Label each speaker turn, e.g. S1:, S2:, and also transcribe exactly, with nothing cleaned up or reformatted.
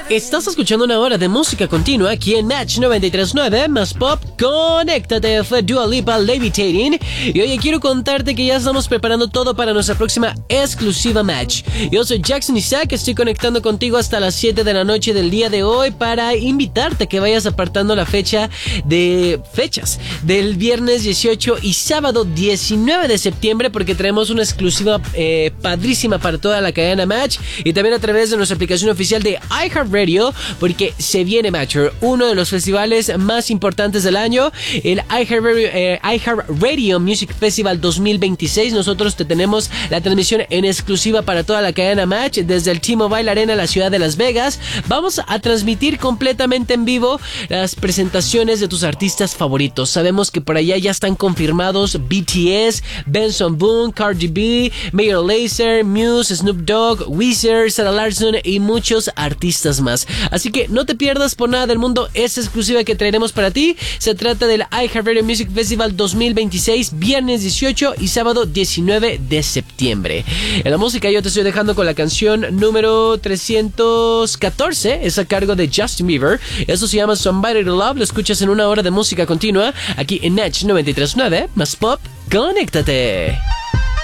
S1: Estás escuchando una hora de música continua aquí en Match noventa y tres punto nueve más Pop. Conéctate, fue Dua Lipa, Levitating. Y hoy quiero contarte que ya estamos preparando todo para nuestra próxima exclusiva Match. Yo soy Jackson Isaac, estoy conectando contigo hasta las siete de la noche del día de hoy para invitarte a que vayas apartando la fecha de fechas del viernes dieciocho y sábado diecinueve de septiembre, porque traemos una exclusiva eh, padrísima para toda la cadena Match y también a través de nuestra aplicación oficial de iHeartRadio. Porque se viene Matcher, uno de los festivales más importantes del año, el iHeartRadio, eh, iHeartRadio Music Festival dos mil veintiséis. Nosotros te tenemos la transmisión en exclusiva para toda la cadena Match desde el T-Mobile Arena, la ciudad de Las Vegas. Vamos a transmitir completamente en vivo las presentaciones de tus artistas favoritos. Sabemos que por allá ya están confirmados B T S, Benson Boone, Cardi B, Major Lazer, Muse, Snoop Dogg, Weezer, Sarah Larsson y muchos artistas más. Así que no te pierdas por nada del mundo esta exclusiva que traeremos para ti. Se trata del iHeartRadio Music Festival dos mil veintiséis, viernes dieciocho y sábado diecinueve de septiembre. En la música yo te estoy dejando con la canción número trescientos catorce, es a cargo de Justin Bieber. Eso se llama Somebody to Love. Lo escuchas en una hora de música continua aquí en Match noventa y tres punto nueve más Pop. Conéctate.